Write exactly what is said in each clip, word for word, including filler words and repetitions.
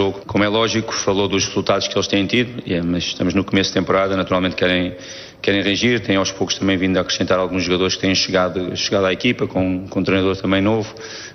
jogo. Como é lógico, falou dos resultados que eles têm tido, mas estamos no começo de temporada, naturalmente querem, querem reagir, têm aos poucos também vindo a acrescentar alguns jogadores que têm chegado, chegado à equipa, com, com um treinador também novo.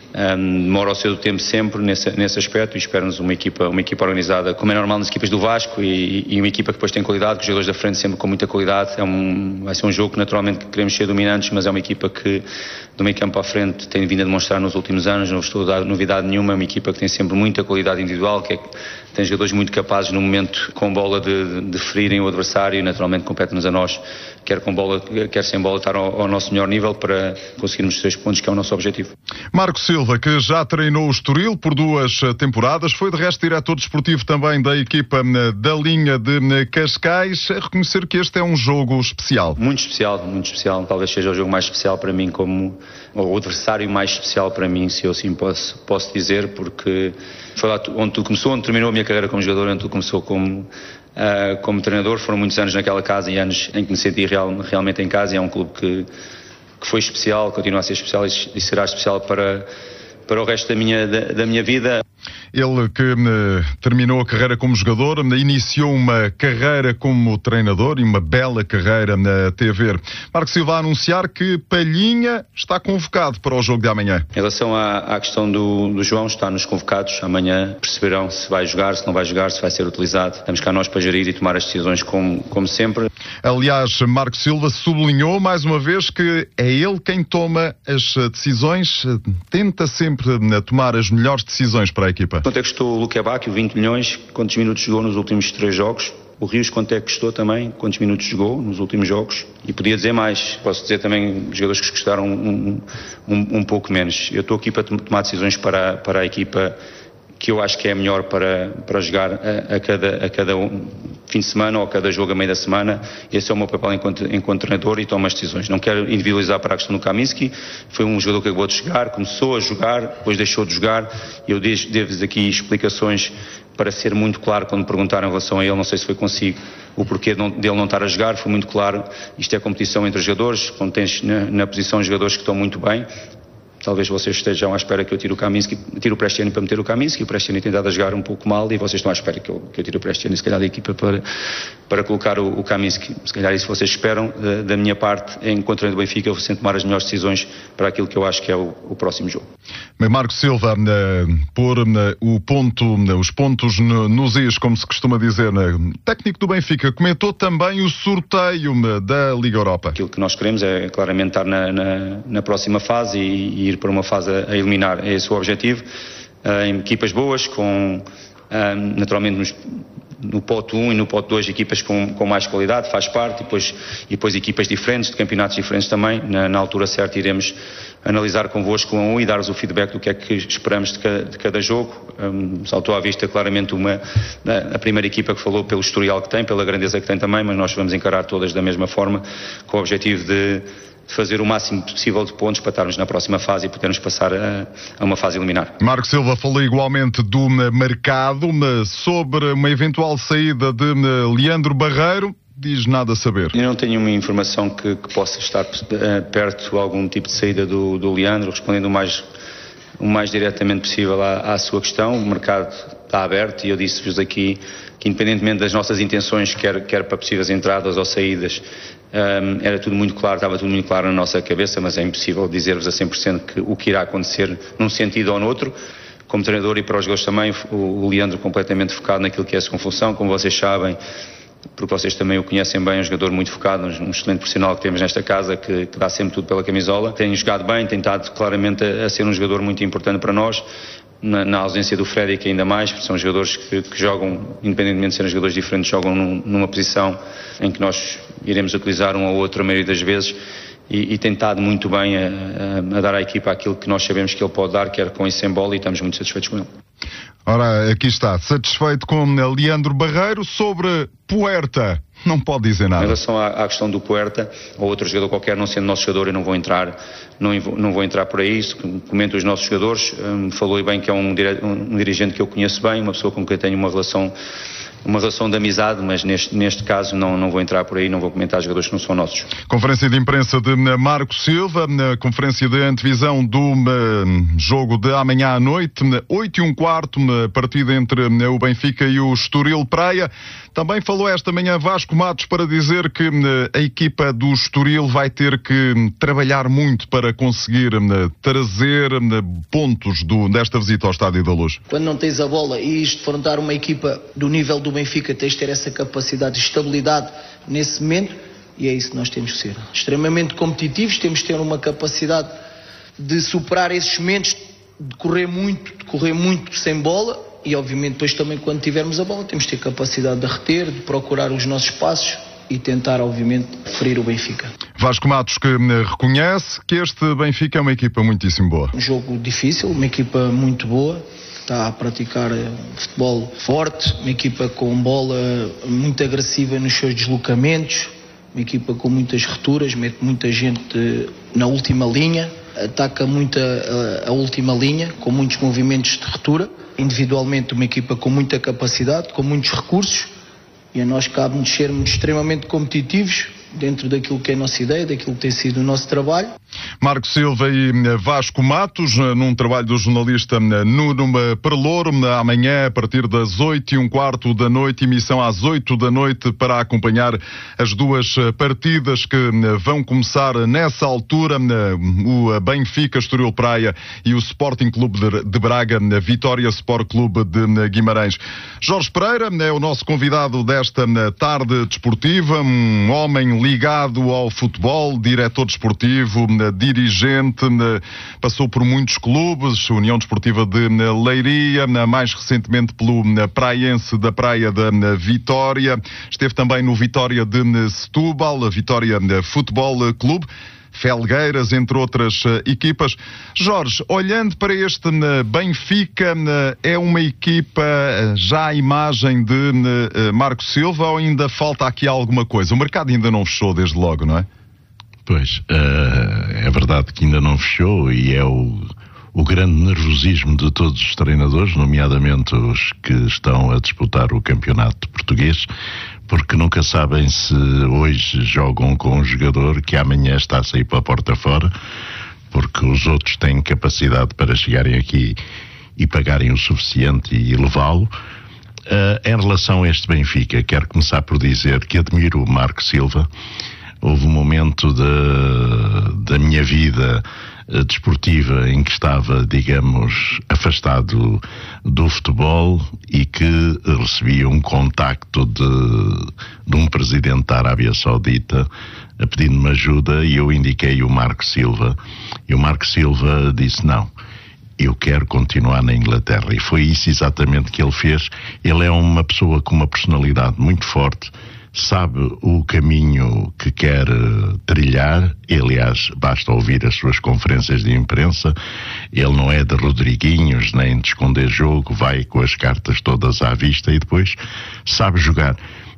Um, demora o seu tempo sempre nesse, nesse aspecto e espera-nos uma equipa, uma equipa organizada, como é normal nas equipas do Vasco, e, e uma equipa que depois tem qualidade, com os jogadores da frente sempre com muita qualidade. É um, vai ser um jogo que naturalmente queremos ser dominantes, mas é uma equipa que do meio campo à frente tem vindo a demonstrar nos últimos anos, não estou a dar novidade nenhuma, é uma equipa que tem sempre muita qualidade individual, que é, tem jogadores muito capazes no momento com bola de, de ferirem o adversário, e naturalmente compete-nos a nós, quer com bola, quer sem bola, estar ao, ao nosso melhor nível para conseguirmos os três pontos, que é o nosso objetivo. Marco Silva, que já treinou o Estoril por duas temporadas, foi de resto diretor desportivo também da equipa da linha de Cascais, a reconhecer que este é um jogo especial. Muito especial, muito especial, talvez seja o jogo mais especial para mim, como ou o adversário mais especial para mim, se eu assim posso, posso dizer, porque foi lá onde tudo começou, onde terminou a minha carreira como jogador, onde tudo começou como, uh, como treinador. Foram muitos anos naquela casa e anos em que me senti real, realmente em casa, e é um clube que, que foi especial, continua a ser especial e será especial para, para o resto da minha, da, da minha vida. Ele que uh, terminou a carreira como jogador, iniciou uma carreira como treinador e uma bela carreira na T V. Marco Silva a anunciar que Palhinha está convocado para o jogo de amanhã. Em relação à, à questão do, do João, está nos convocados. Amanhã perceberão se vai jogar, se não vai jogar, se vai ser utilizado. Estamos cá nós para gerir e tomar as decisões como, como sempre. Aliás, Marco Silva sublinhou mais uma vez que é ele quem toma as decisões, tenta sempre tomar as melhores decisões para a equipa. Quanto é que custou o Luque Bacchio? vinte milhões. Quantos minutos jogou nos últimos três jogos? O Rios, quanto é que custou também? Quantos minutos jogou nos últimos jogos? E podia dizer mais. Posso dizer também jogadores que custaram um, um, um pouco menos. Eu estou aqui para tomar decisões para, para a equipa que eu acho que é a melhor para, para jogar a, a, cada, a cada fim de semana ou a cada jogo a meio da semana. Esse é o meu papel enquanto, enquanto treinador, e tomo as decisões. Não quero individualizar para a questão do Kaminski. Foi um jogador que acabou de chegar, começou a jogar, depois deixou de jogar. Eu devo-vos aqui explicações para ser muito claro quando me perguntaram em relação a ele. Não sei se foi consigo o porquê dele não estar a jogar. Foi muito claro. Isto é competição entre os jogadores. Quando tens na, na posição jogadores que estão muito bem, talvez vocês estejam à espera que eu tire o Kaminski, tire o Prestiani para meter o Kaminski. O Prestiani tem dado a jogar um pouco mal e vocês estão à espera que eu, que eu tire o Prestiani, se calhar, da equipa para, para colocar o, o Kaminski. Se calhar isso vocês esperam. Da, da minha parte, enquanto treinador do Benfica, eu vou sempre tomar as melhores decisões para aquilo que eu acho que é o, o próximo jogo. Marco Silva, por o ponto, os pontos nos is, como se costuma dizer, técnico do Benfica, comentou também o sorteio da Liga Europa. Aquilo que nós queremos é claramente estar na, na, na próxima fase e, e ir para uma fase a eliminar. É esse o objetivo. Uh, em equipas boas, com uh, naturalmente nos, no pote um e no pote dois equipas com, com mais qualidade, faz parte, e depois, e depois equipas diferentes, de campeonatos diferentes também. Na, na altura certa iremos analisar convosco um a um e dar-vos o feedback do que é que esperamos de cada, de cada jogo. Um, saltou à vista claramente uma, a, a primeira equipa que falou pelo historial que tem, pela grandeza que tem também, mas nós vamos encarar todas da mesma forma, com o objetivo de de fazer o máximo possível de pontos para estarmos na próxima fase e podermos passar a, a uma fase eliminar. Marco Silva falou igualmente do mercado, sobre uma eventual saída de Leandro Barreiro. Diz nada a saber. Eu não tenho uma informação que, que possa estar perto de algum tipo de saída do, do Leandro, respondendo o mais, o mais diretamente possível à, à sua questão. O mercado está aberto e eu disse-vos aqui que, independentemente das nossas intenções, quer, quer para possíveis entradas ou saídas, Um, era tudo muito claro, estava tudo muito claro na nossa cabeça, mas é impossível dizer-vos a cem por cento que o que irá acontecer num sentido ou noutro. Como treinador e para os jogadores também, o, o Leandro completamente focado naquilo que é a sua função, como vocês sabem, porque vocês também o conhecem bem, um jogador muito focado, um excelente profissional que temos nesta casa, que, que dá sempre tudo pela camisola. Tem jogado bem, tem estado claramente a, a ser um jogador muito importante para nós. Na, na ausência do Freddy, que ainda mais, porque são jogadores que, que jogam, independentemente de serem jogadores diferentes, jogam num, numa posição em que nós iremos utilizar um ou outro a maioria das vezes, e, e tem estado muito bem a, a, a dar à equipa aquilo que nós sabemos que ele pode dar, quer com e sem bola, e estamos muito satisfeitos com ele. Ora, aqui está, satisfeito com Leandro Barreiro. Sobre Puerta, não pode dizer nada. Em relação à, à questão do Puerta, ou outro jogador qualquer, não sendo nosso jogador, eu não vou entrar, não, não vou entrar por aí. Comento os nossos jogadores. Um, falou bem que é um, um dirigente que eu conheço bem, uma pessoa com quem tenho uma relação uma relação de amizade, mas neste, neste caso não, não vou entrar por aí, não vou comentar jogadores que não são nossos. Conferência de imprensa de Marco Silva, conferência de antevisão do jogo de amanhã à noite, oito e um quarto, partida entre o Benfica e o Estoril Praia. Também falou esta manhã Vasco Matos para dizer que a equipa do Estoril vai ter que trabalhar muito para conseguir trazer pontos do, desta visita ao Estádio da Luz. Quando não tens a bola e isto enfrentar uma equipa do nível do Benfica, tens de ter essa capacidade de estabilidade nesse momento, e é isso que nós temos que ser. Extremamente competitivos, temos de ter uma capacidade de superar esses momentos, de correr muito, de correr muito sem bola, e obviamente depois também quando tivermos a bola temos de ter capacidade de reter, de procurar os nossos passos e tentar obviamente ferir o Benfica. Vasco Matos, que reconhece que este Benfica é uma equipa muitíssimo boa. Um jogo difícil, uma equipa muito boa, está a praticar futebol forte, uma equipa com bola muito agressiva nos seus deslocamentos, uma equipa com muitas rupturas, mete muita gente na última linha, ataca muito a, a, a última linha, com muitos movimentos de ruptura. Individualmente uma equipa com muita capacidade, com muitos recursos, e a nós cabe-nos sermos extremamente competitivos dentro daquilo que é a nossa ideia, daquilo que tem sido o nosso trabalho. Marco Silva e Vasco Matos, num trabalho do jornalista Nuno Perlouro, amanhã a partir das oito e um quarto da noite, emissão às oito da noite para acompanhar as duas partidas que vão começar nessa altura, o Benfica Estoril Praia e o Sporting Clube de Braga, Vitória Sport Clube de Guimarães. Jorge Pereira é o nosso convidado desta tarde desportiva, um homem ligado ao futebol, diretor desportivo, dirigente, passou por muitos clubes, União Desportiva de Leiria, mais recentemente pelo Praiense da Praia da Vitória, esteve também no Vitória de Setúbal, Vitória Futebol Clube, Felgueiras, entre outras uh, equipas. Jorge, olhando para este uh, Benfica, uh, é uma equipa uh, já à imagem de uh, Marco Silva, ou ainda falta aqui alguma coisa? O mercado ainda não fechou desde logo, não é? Pois, uh, é verdade que ainda não fechou, e é o, o grande nervosismo de todos os treinadores, nomeadamente os que estão a disputar o campeonato português, porque nunca sabem se hoje jogam com um jogador que amanhã está a sair pela porta fora, porque os outros têm capacidade para chegarem aqui e pagarem o suficiente e levá-lo. Uh, em relação a este Benfica, quero começar por dizer que admiro o Marco Silva. Houve um momento de, da minha vida uh, desportiva em que estava, digamos, afastado do futebol e que recebia um contacto de, de um presidente da Arábia Saudita a pedindo-me ajuda, e eu indiquei o Marco Silva, e o Marco Silva disse não, eu quero continuar na Inglaterra, e foi isso exatamente que ele fez. Ele é uma pessoa com uma personalidade muito forte, sabe o caminho que quer trilhar. Aliás, basta ouvir as suas conferências de imprensa. Ele não é de Rodriguinhos, nem de esconder jogo, vai com as cartas todas à vista e depois sabe jogar.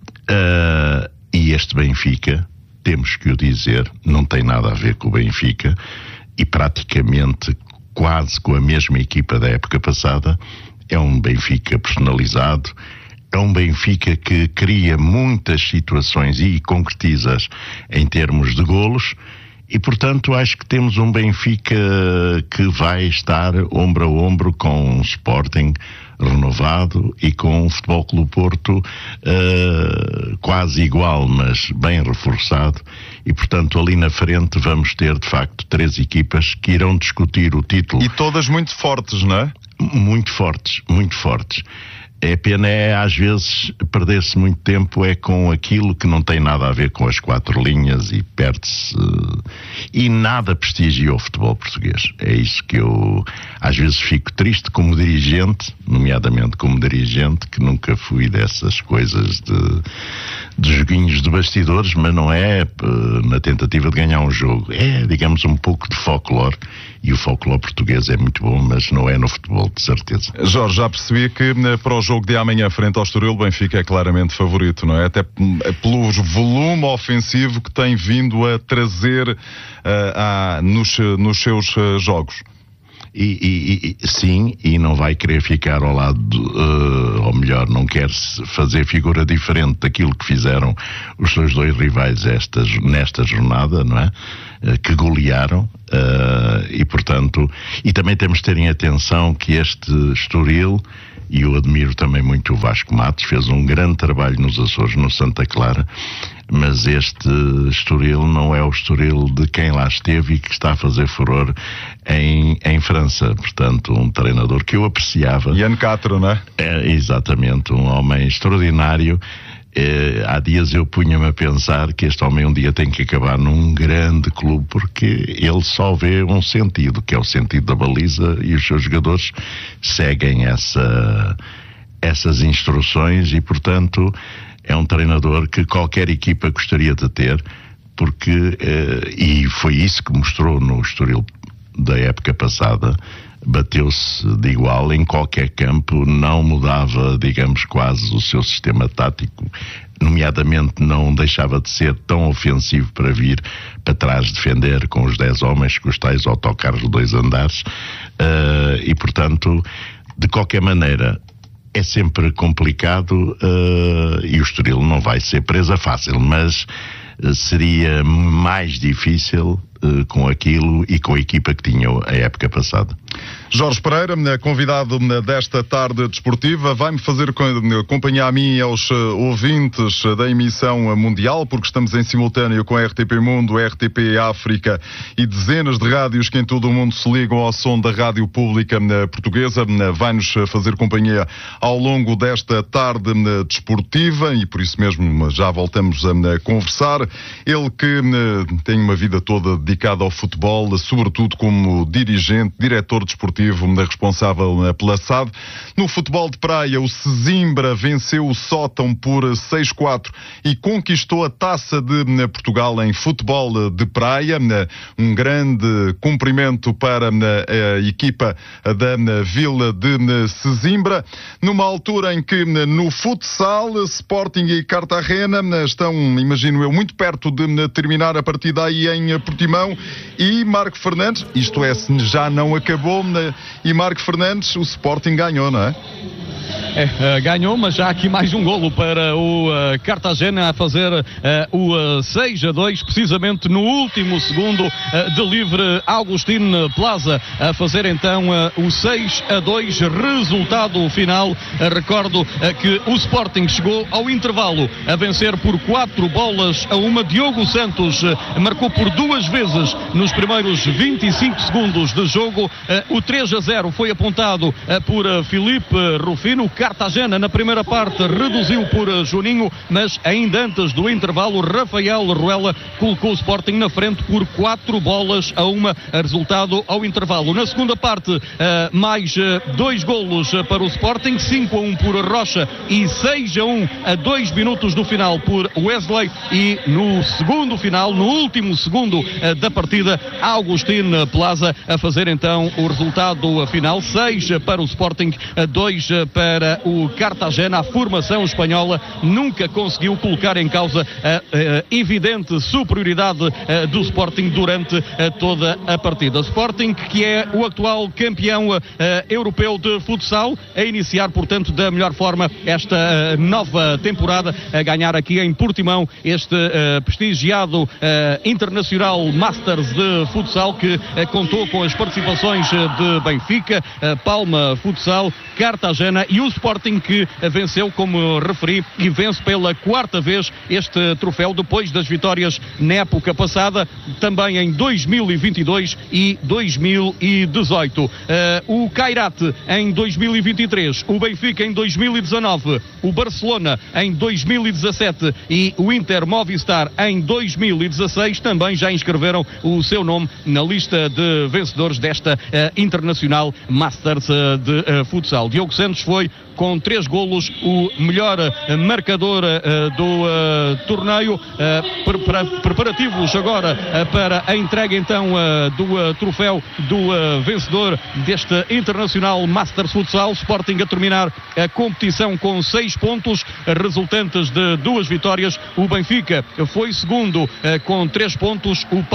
Uh, e este Benfica, temos que o dizer, não tem nada a ver com o Benfica, e praticamente quase com a mesma equipa da época passada. É um Benfica personalizado, é um Benfica que cria muitas situações e concretiza-as em termos de golos, e portanto acho que temos um Benfica que vai estar ombro a ombro com o Sporting renovado e com o Futebol Clube Porto uh, quase igual, mas bem reforçado, e portanto ali na frente vamos ter de facto três equipas que irão discutir o título. E todas muito fortes, não é? Muito fortes, muito fortes. É pena é, às vezes, perder-se muito tempo é com aquilo que não tem nada a ver com as quatro linhas, e perde-se, uh, e nada prestigia o futebol português. É isso que eu, às vezes, fico triste como dirigente, nomeadamente como dirigente, que nunca fui dessas coisas de, de joguinhos de bastidores, mas não é uh, na tentativa de ganhar um jogo. É, digamos, um pouco de folclore. E o folclore português é muito bom, mas não é no futebol, de certeza. Jorge, já percebi que para o jogo de amanhã frente ao Estoril, o Benfica é claramente favorito, não é? Até pelo volume ofensivo que tem vindo a trazer uh, a, nos, nos seus uh, jogos. E, e, e sim, e não vai querer ficar ao lado, uh, ou melhor, não quer fazer figura diferente daquilo que fizeram os seus dois rivais estas, nesta jornada, não é? Uh, que golearam, uh, e portanto, e também temos de ter em atenção que este Estoril, e eu admiro também muito o Vasco Matos, fez um grande trabalho nos Açores, no Santa Clara, mas este Estoril não é o Estoril de quem lá esteve e que está a fazer furor em, em França. Portanto, um treinador que eu apreciava. Ian Castro, não é? É, exatamente, um homem extraordinário. É, há dias eu punha-me a pensar que este homem um dia tem que acabar num grande clube, porque ele só vê um sentido, que é o sentido da baliza, e os seus jogadores seguem essa, essas instruções, e portanto é um treinador que qualquer equipa gostaria de ter, porque eh, e foi isso que mostrou no Estoril da época passada. Bateu-se de igual em qualquer campo, não mudava, digamos, quase o seu sistema tático, nomeadamente não deixava de ser tão ofensivo para vir para trás defender com os dez homens, com os tais autocarros de dois andares, uh, e portanto, de qualquer maneira, é sempre complicado, uh, e o Estoril não vai ser presa fácil, mas uh, seria mais difícil uh, com aquilo e com a equipa que tinha a época passada. Jorge Pereira, convidado desta tarde desportiva, vai-me fazer companhia a mim e aos ouvintes da emissão mundial, porque estamos em simultâneo com a R T P Mundo, a R T P África e dezenas de rádios que em todo o mundo se ligam ao som da Rádio Pública Portuguesa. Vai-nos fazer companhia ao longo desta tarde desportiva e por isso mesmo já voltamos a conversar. Ele que tem uma vida toda dedicada ao futebol, sobretudo como dirigente, diretor desportivo, responsável pela S A D. No futebol de praia, o Sesimbra venceu o Sótão por seis a quatro e conquistou a Taça de Portugal em futebol de praia. Um grande cumprimento para a equipa da Vila de Sesimbra. Numa altura em que no futsal, Sporting e Cartagena estão, imagino eu, muito perto de terminar a partida aí em Portimão, e Marco Fernandes, isto é, se já não acabou, e Marco Fernandes, o Sporting ganhou, não é? É, uh, ganhou, mas já há aqui mais um golo para o uh, Cartagena a fazer uh, o uh, seis a dois, precisamente no último segundo uh, de livre. Agustín Plaza a fazer então uh, o seis a dois, resultado final. Uh, recordo uh, que o Sporting chegou ao intervalo a vencer por quatro bolas a uma. Diogo Santos uh, marcou por duas vezes nos primeiros vinte e cinco segundos de jogo. Uh, o três a zero foi apontado uh, por uh, Filipe Rufino. Cartagena na primeira parte reduziu por Juninho, mas ainda antes do intervalo Rafael Ruela colocou o Sporting na frente por quatro bolas a uma, resultado ao intervalo. Na segunda parte, mais dois golos para o Sporting, cinco a um por Rocha e seis a um a dois minutos do final por Wesley, e no segundo final, no último segundo da partida, Agustín Plaza a fazer então o resultado final, seis para o Sporting, dois para o Cartagena. A formação espanhola nunca conseguiu colocar em causa a, a evidente superioridade a, do Sporting durante a, toda a partida. Sporting, que é o atual campeão a, europeu de futsal, a iniciar, portanto, da melhor forma esta a, nova temporada, a ganhar aqui em Portimão este a, prestigiado a, Internacional Masters de futsal, que a, contou com as participações de Benfica, a Palma Futsal, Cartagena e o Sporting, que venceu, como referi, e vence pela quarta vez este troféu, depois das vitórias na época passada, também em dois mil e vinte e dois e dois mil e dezoito. Uh, o Kairat em dois mil e vinte e três, o Benfica em dois mil e dezanove, o Barcelona em dois mil e dezassete e o Inter Movistar em dois mil e dezasseis também já inscreveram o seu nome na lista de vencedores desta uh, Internacional Masters uh, de uh, futsal. Diogo Santos foi, com três golos, o melhor uh, marcador uh, do uh, torneio. Uh, pre preparativos agora uh, para a entrega então uh, do uh, troféu do uh, vencedor deste Internacional Masters Futsal. Sporting a terminar a competição com seis pontos, uh, resultantes de duas vitórias. O Benfica foi segundo uh, com três pontos. O Palma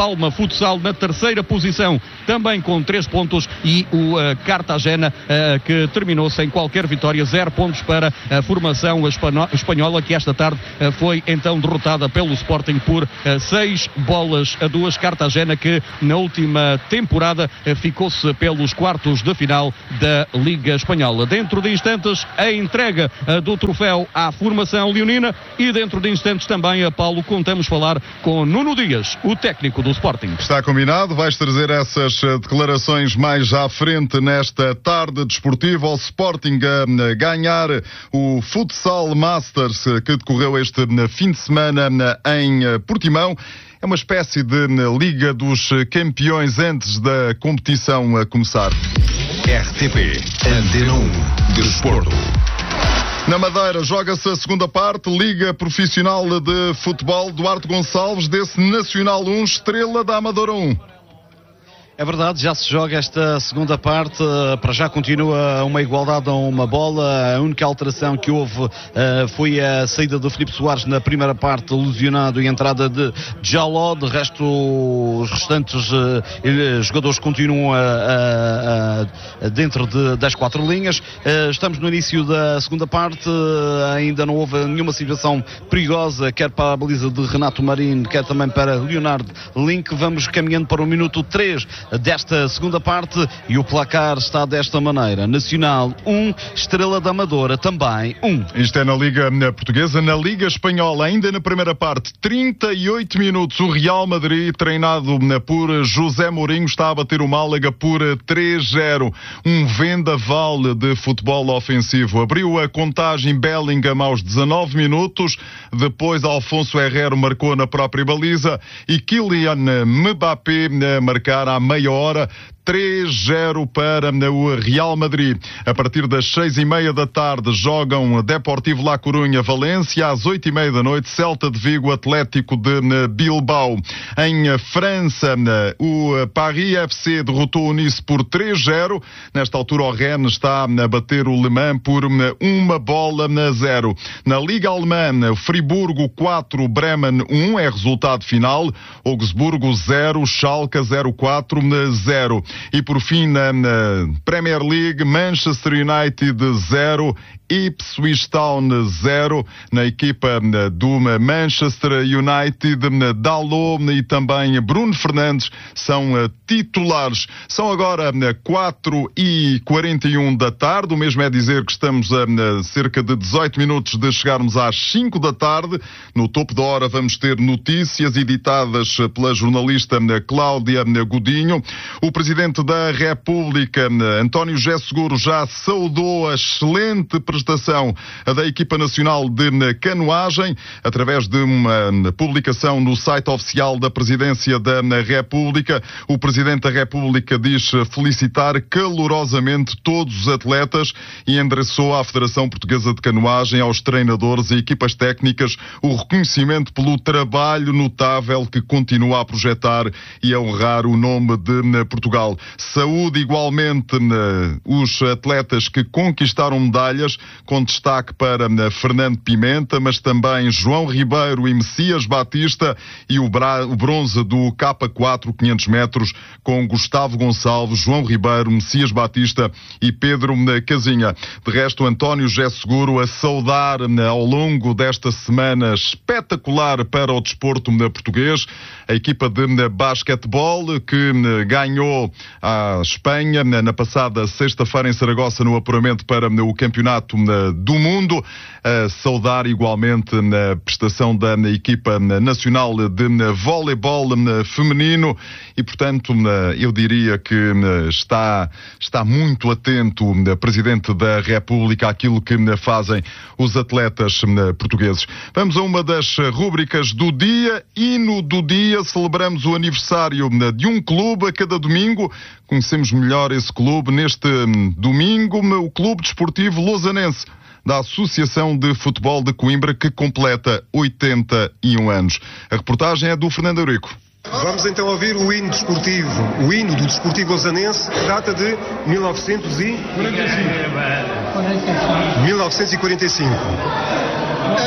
Palma Futsal na terceira posição, também com três pontos, e o uh, Cartagena, uh, que terminou sem qualquer vitória, zero pontos para a formação espanhola, que esta tarde uh, foi então derrotada pelo Sporting por uh, seis bolas a duas. Cartagena, que na última temporada uh, ficou-se pelos quartos de final da Liga Espanhola. Dentro de instantes, a entrega uh, do troféu à formação leonina, e dentro de instantes também, a Paulo, contamos falar com Nuno Dias, o técnico do Sporting. Está combinado, vais trazer essas declarações mais à frente nesta tarde desportiva. O Sporting a ganhar o Futsal Masters que decorreu este fim de semana em Portimão. É uma espécie de Liga dos Campeões antes da competição a começar. R T P Antena um Desporto. Na Madeira joga-se a segunda parte, Liga Profissional de Futebol. Duarte Gonçalves, desse Nacional um, Estrela da Amadora um. É verdade, já se joga esta segunda parte, para já continua uma igualdade a uma bola. A única alteração que houve uh, foi a saída do Filipe Soares na primeira parte, lesionado, e a entrada de Jaló. De resto, os restantes uh, jogadores continuam a, a, a, dentro de, das quatro linhas. Uh, estamos no início da segunda parte, uh, ainda não houve nenhuma situação perigosa, quer para a baliza de Renato Marinho, quer também para Leonardo Link. Vamos caminhando para o minuto três desta segunda parte, e o placar está desta maneira: Nacional um, Estrela da Amadora também um. Isto é na Liga Portuguesa. Na Liga Espanhola, ainda na primeira parte, trinta e oito minutos, o Real Madrid, treinado por José Mourinho, está a bater o Málaga por três zero. Um vendaval de futebol ofensivo. Abriu a contagem Bellingham aos dezanove minutos, depois Alfonso Herrero marcou na própria baliza e Kylian Mbappé a marcar à meia hora. três zero para o Real Madrid. A partir das seis e meia da tarde jogam Deportivo La Corunha Valência, às oito e meia da noite Celta de Vigo Atlético de Bilbao. Em França, o Paris F C derrotou o Nice por três zero. Nesta altura o Rennes está a bater o Le Mans por uma bola a zero. Na Liga Alemã, Friburgo quatro, Bremen um é resultado final. Augsburgo zero, Schalke zero quatro zero. E por fim, na, na Premier League, Manchester United zero, Ipswich Town zero. Na equipa do Manchester United, Dalot e também Bruno Fernandes são titulares. São agora quatro e quarenta e um da tarde, o mesmo é dizer que estamos a cerca de dezoito minutos de chegarmos às cinco da tarde. No topo da hora vamos ter notícias editadas pela jornalista Cláudia Godinho. O presidente da República, António José Seguro, já saudou a excelente prestação da equipa nacional de canoagem através de uma publicação no site oficial da Presidência da República. O Presidente da República diz felicitar calorosamente todos os atletas e endereçou à Federação Portuguesa de Canoagem, aos treinadores e equipas técnicas, o reconhecimento pelo trabalho notável que continua a projetar e a honrar o nome de Portugal. Saúde igualmente os atletas que conquistaram medalhas, com destaque para Fernando Pimenta, mas também João Ribeiro e Messias Batista, e o, bra- o bronze do K quatro quinhentos metros com Gustavo Gonçalves, João Ribeiro, Messias Batista e Pedro Casinha. De resto, António José Seguro a saudar ao longo desta semana espetacular para o desporto português a equipa de basquetebol que ganhou à Espanha na passada sexta-feira em Saragossa no apuramento para o Campeonato do Mundo. A saudar igualmente a prestação da equipa nacional de voleibol feminino e, portanto, eu diria que está, está muito atento o Presidente da República àquilo que fazem os atletas portugueses. Vamos a uma das rúbricas do dia. Hino do dia. Celebramos o aniversário de um clube a cada domingo. Conhecemos melhor esse clube neste domingo, o Clube Desportivo Lausanense, da Associação de Futebol de Coimbra, que completa oitenta e um anos. A reportagem é do Fernando Eurico. Vamos então ouvir o hino desportivo, o hino do Desportivo Lausanense, que data de mil novecentos e quarenta e cinco.